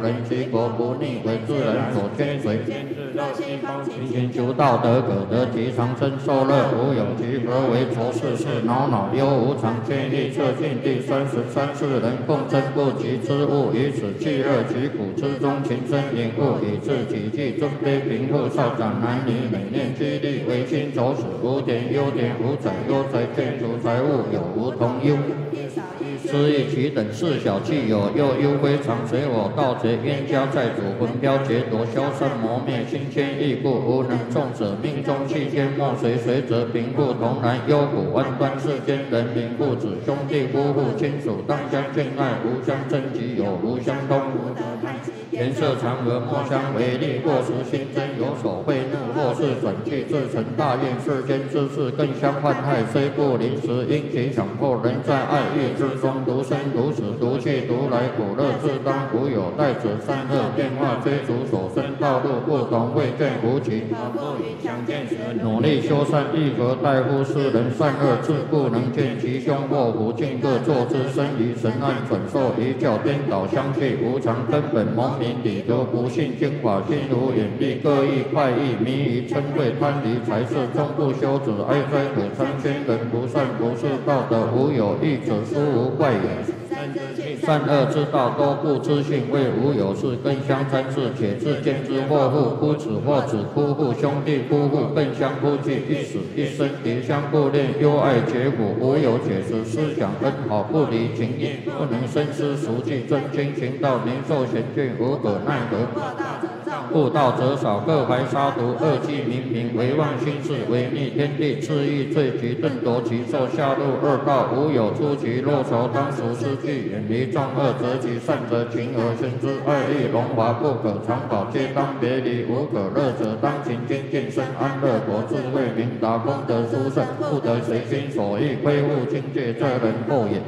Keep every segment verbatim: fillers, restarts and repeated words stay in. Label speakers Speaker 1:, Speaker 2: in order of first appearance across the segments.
Speaker 1: 人其国不逆，为自然所牵随。勤勤求道德，可得其长生受乐。无有其何为愁事事，恼恼忧无常。天意测尽第三十三世人共争不及之物，以此气热其苦之中，情深隐物，以致己计尊卑贫富少长男女，每念激励为心走死。无典优典，无财优财，建筑财物有无同忧。失意其等事小气有，又忧非常，随我盗贼冤家债主，魂飘劫夺，消散磨灭，心牵意故，无能众者命中气天莫随随则贫富同然，忧苦万端，世间人民父子兄弟夫妇亲属当相敬爱，无相争己有无相通。颜色常和莫相为利，或时心真有所贿怒，或是转气自成大愿，世间之事更相患害，虽不临时因其强迫，人在爱欲之中独生独死，独去独来，苦乐自当无有待者，善恶变化追逐所生道路不同，未见无期。努力修善，亦何待乎世人善恶自不能见其凶祸福，尽各作之身于神暗，转受一教颠倒相去，无常根本蒙明理得不信经法，心如眼力各异快意，迷于嗔恚贪离财色，终不修止哀哉可参宣人不善不是道德，无有义者殊无怪也。善恶之道都不知性，为无有事更相沾事，且自见之祸父夫子或子夫妇兄弟夫妇更相夫惧，一死一生敌相不恋，忧爱结果无有解释，思想恩好不离情义，不能深思熟记真经行道，年寿贤俊无可奈何。悟道者少，各怀杀毒，恶气冥冥，唯妄心事，违逆天地，恣意罪其顿夺其寿，下入恶道，无有出其若愁，当除失去，远离众恶，择其善则勤而行之，爱欲荣华不可长保，皆当别离，无可乐者当勤精进生安乐国，智慧明达，功德殊胜，不得随心所欲，亏误境界，这人后也。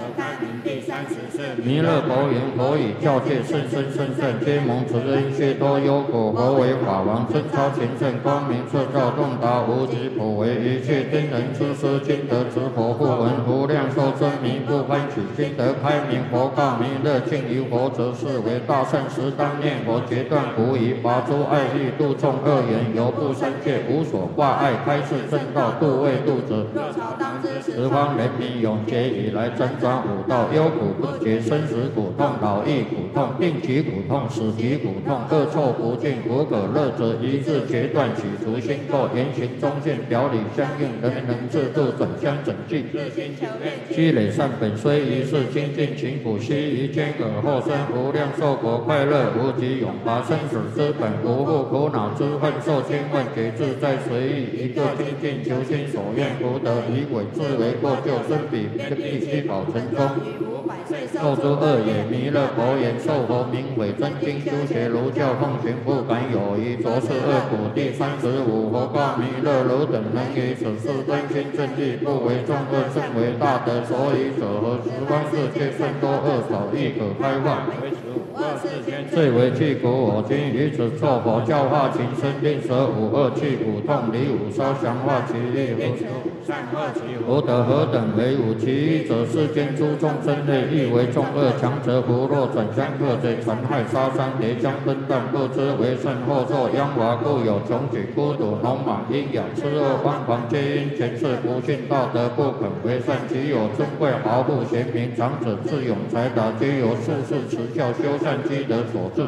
Speaker 1: 弥勒佛言：佛以教戒甚深甚善，皆蒙慈恩，皆多忧苦。佛为法王，真超前圣，光明彻照，洞达无极，普为一切天人之师，今得持佛不闻，无量寿真迷不欢喜，今得开明。佛告弥勒：敬于佛者，是为大圣时，当念佛，决断无疑，拔诸爱欲，度众恶缘，犹不三界，无所挂碍，开示正道，度未度者。十方人民永劫以来，辗转五道，忧苦不绝，生死苦痛，老易苦痛，病疾苦痛，死疾苦痛，恶臭不尽，无可乐者，一日决断，取除心垢，言行中见，表里相应，人人自度，转相整具。积累善本，虽一世精进勤苦，悉于间隔后生无量寿国，快乐无极，永拔生死之本，无复苦恼之恨，受千万劫自在随意，一个精进求心所愿，福德以伪自为过救，生彼必须保成功。受诸恶也。弥勒佛言：受佛名为真经，修学儒教，奉行不敢有疑，着是恶苦。第三十五，佛告弥勒：汝等能于此事真心正义，不为众恶，甚为大德。所以者何？十方世界甚多恶少，亦可开化。最为去苦，我今于此作佛教化情深，令舍五恶去苦痛，离五烧降化其意。福德何等为五？其一者，世间诸众生类，亦为众恶，强者福弱，转相克罪，残害杀伤，叠将分断，不知为甚，后受殃华，故有穷举、孤独、聋盲、阴阳、痴恶、妄狂，皆因前世不信道德，不肯为善。其有尊贵豪富贤明，长者智勇才达，皆由术士持教修善积德所致。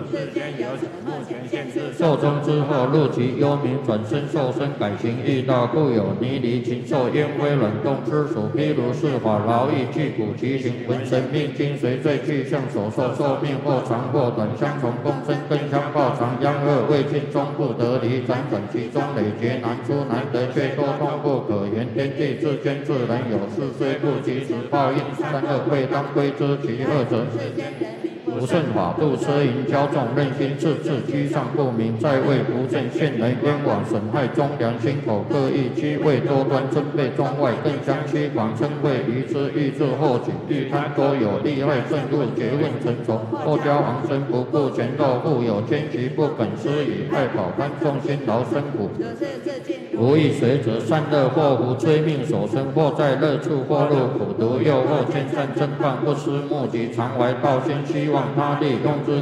Speaker 1: 寿终之后，入其幽冥，转身受身，改行异道，故有泥离禽兽、烟灰卵动之属。譬如是法，劳役去苦其行，闻神命经随罪去向所受，寿命或长或短，相从共生，更相报长。殃恶未尽，终不得离，辗转其中，累劫难出，难得却多痛不可言。天地自间自然有事，虽不及时报应，善恶未当归之。其二者，不顺法度，奢淫骄纵，任心自治，居上不明，在位不正，陷人冤枉，损害忠良，心口各异，欺位多端，尊卑中外，更相欺广，称谓于之，欲治后举，欲贪多有，利害甚入，结问成仇，后交昂生，不顾前斗，富有奸其不肯施以害宝，贪众辛劳生苦，无益随者，善恶祸福，追命所生，或在乐处，或入苦毒，又或见善正犯，不思目及，常怀道心，希望他利，用之